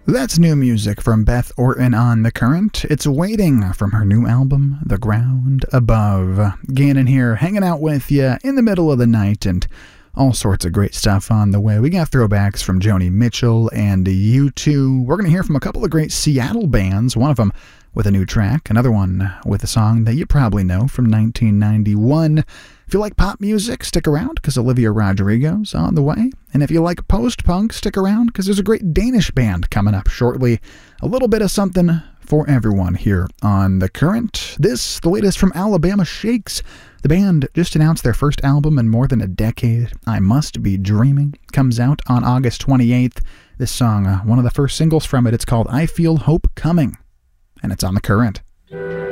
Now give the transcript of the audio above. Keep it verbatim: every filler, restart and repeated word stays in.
That's new music from Beth Orton on The Current. It's Waiting from her new album, The Ground Above. Gannon here, hanging out with you in the middle of the night, and all sorts of great stuff on the way. We got throwbacks from Joni Mitchell and U two. We're going to hear from a couple of great Seattle bands, one of them with a new track, another one with a song that you probably know from nineteen ninety-one. If you like pop music, stick around because Olivia Rodrigo's on the way. And if you like post-punk, stick around because there's a great Danish band coming up shortly. A little bit of something for everyone here on The Current. This, the latest from Alabama Shakes. The band just announced their first album in more than a decade. I Must Be Dreaming comes out on August twenty-eighth. This song, uh, one of the first singles from it, it's called I Feel Hope Coming. And it's on The Current.